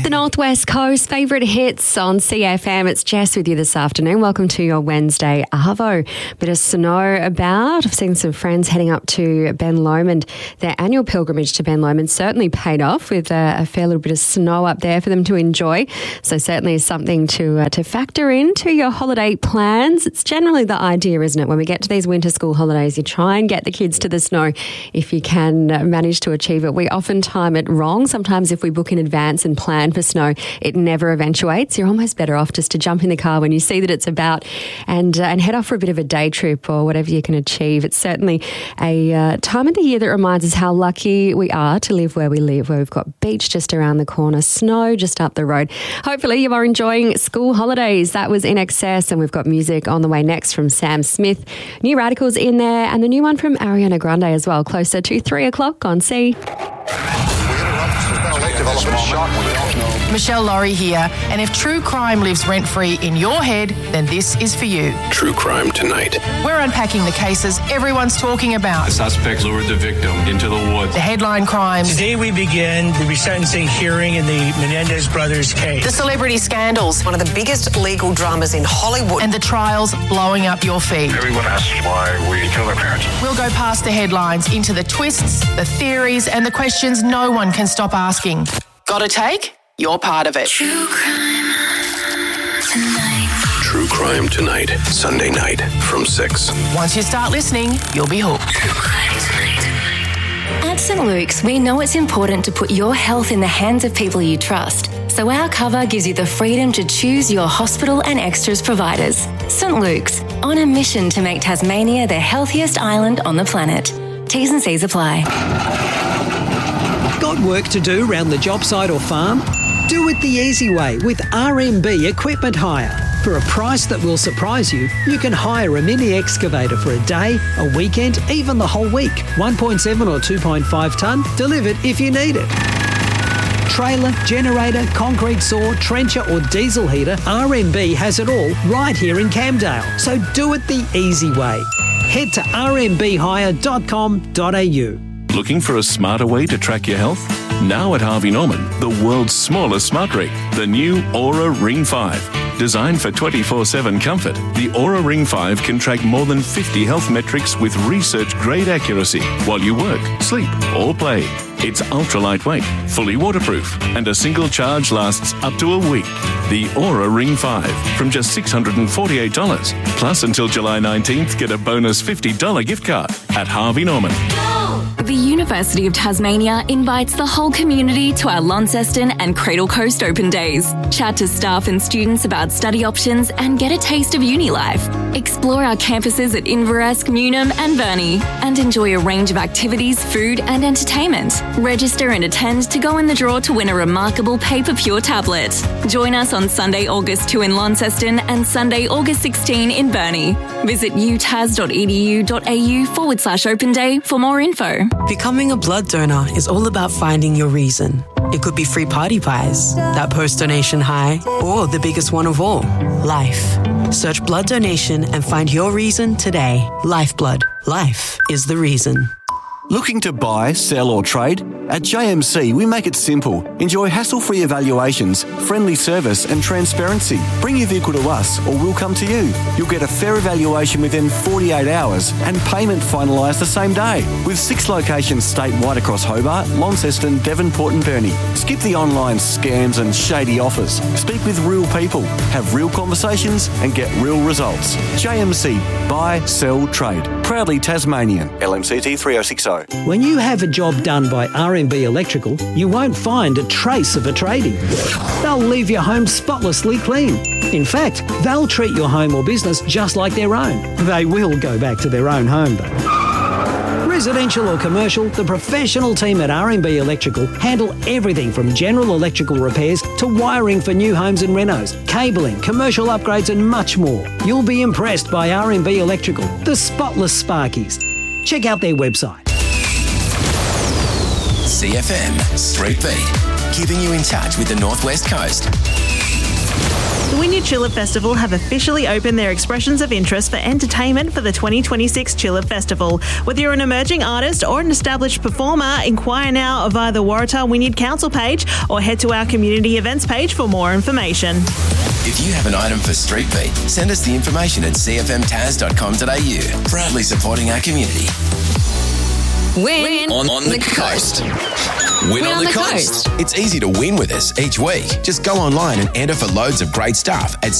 the Northwest Coast, favourite hits on CFM. It's Jess with you this afternoon. Welcome to your Wednesday Arvo. Bit of snow about. I've seen some friends heading up to Ben Lomond. Their annual pilgrimage to Ben Lomond certainly paid off with a fair little bit of snow up there for them to enjoy. So certainly is something to factor into your holiday plans. It's generally the idea, isn't it? When we get to these winter school holidays, you try and get the kids to the snow if you can manage to achieve it. We often time it wrong. Sometimes if we book in advance and plan for snow, it never eventuates. You're almost better off just to jump in the car when you see that it's about and head off for a bit of a day trip or whatever you can achieve. It's certainly a time of the year that reminds us how lucky we are to live where we live, where we've got beach just around the corner, snow just up the road. Hopefully you are enjoying school holidays. That was In Excess, and we've got music on the way next from Sam Smith. New Radicals in there, and the new one from Ariana Grande as well, closer to 3 o'clock on C. Michelle Laurie here, and if true crime lives rent-free in your head, then this is for you. True Crime Tonight. We're unpacking the cases everyone's talking about. The suspect lured the victim into the woods. The headline crimes. Today we begin the resentencing hearing in the Menendez brothers case. The celebrity scandals. One of the biggest legal dramas in Hollywood. And the trials blowing up your feed. Everyone asks why we kill their parents. We'll go past the headlines into the twists, the theories, and the questions no one can stop asking. Got a take? You're part of it. True Crime Tonight. True Crime Tonight, Sunday night from 6. Once you start listening, you'll be hooked. True Crime Tonight. At St. Luke's, we know it's important to put your health in the hands of people you trust. So our cover gives you the freedom to choose your hospital and extras providers. St. Luke's, on a mission to make Tasmania the healthiest island on the planet. T's and C's apply. Got work to do around the job site or farm? Do it the easy way with RMB Equipment Hire. For a price that will surprise you, you can hire a mini excavator for a day, a weekend, even the whole week. 1.7 or 2.5 tonne, delivered if you need it. Trailer, generator, concrete saw, trencher or diesel heater, RMB has it all right here in Camdale. So do it the easy way. Head to rmbhire.com.au. Looking for a smarter way to track your health? Now at Harvey Norman, the world's smallest smart rig, the new Aura Ring 5. Designed for 24/7 comfort, the Aura Ring 5 can track more than 50 health metrics with research-grade accuracy while you work, sleep or play. It's ultra-lightweight, fully waterproof, and a single charge lasts up to a week. The Aura Ring 5 from just $648. Plus, until July 19th, get a bonus $50 gift card at Harvey Norman. The University of Tasmania invites the whole community to our Launceston and Cradle Coast Open Days. Chat to staff and students about study options and get a taste of uni life. Explore our campuses at Inveresk, Newnham and Burnie and enjoy a range of activities, food and entertainment. Register and attend to go in the draw to win a remarkable Paper Pure tablet. Join us on Sunday, August 2 in Launceston and Sunday, August 16 in Burnie. Visit utas.edu.au/open day for more info. Becoming a blood donor is all about finding your reason. It could be free party pies, that post-donation high, or the biggest one of all, life. Search blood donation and find your reason today. Lifeblood. Life is the reason. Looking to buy, sell or trade? At JMC, we make it simple. Enjoy hassle-free evaluations, friendly service and transparency. Bring your vehicle to us or we'll come to you. You'll get a fair evaluation within 48 hours and payment finalised the same day. With 6 locations statewide across Hobart, Launceston, Devonport and Burnie. Skip the online scams and shady offers. Speak with real people, have real conversations and get real results. JMC. Buy, sell, trade. Proudly Tasmanian. LMCT 3060. When you have a job done by RMB Electrical, you won't find a trace of a tradie. They'll leave your home spotlessly clean. In fact, they'll treat your home or business just like their own. They will go back to their own home though. Residential or commercial, the professional team at RMB Electrical handle everything from general electrical repairs to wiring for new homes and renos, cabling, commercial upgrades and much more. You'll be impressed by RMB Electrical, the spotless Sparkies. Check out their website. CFM Street Beat, keeping you in touch with the Northwest Coast. The Wynyard Tulip Festival have officially opened their expressions of interest for entertainment for the 2026 Tulip Festival. Whether you're an emerging artist or an established performer, inquire now via the Waratah Wynyard Council page or head to our community events page for more information. If you have an item for Street Beat, send us the information at cfmtaz.com.au. Proudly supporting our community. Win on the coast. Win on the coast. It's easy to win with us each week. Just go online and enter for loads of great stuff at